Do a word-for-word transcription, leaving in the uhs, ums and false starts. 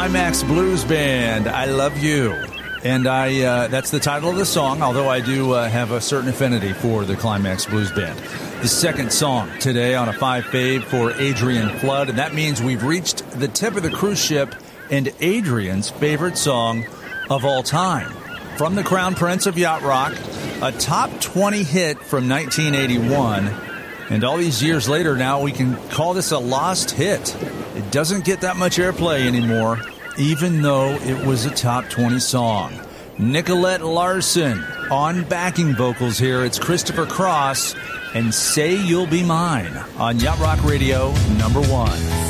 Climax Blues Band, I Love You. And I uh, that's the title of the song, although I do uh, have a certain affinity for the Climax Blues Band. The second song today on a five fave for Adrian Flood, and that means we've reached the tip of the cruise ship and Adrian's favorite song of all time. From the Crown Prince of Yacht Rock, a top twenty hit from nineteen eighty-one, and all these years later now we can call this a lost hit. It doesn't get that much airplay anymore, even though it was a top twenty song. Nicolette Larson on backing vocals here. It's Christopher Cross and Say You'll Be Mine on Yacht Rock Radio number one.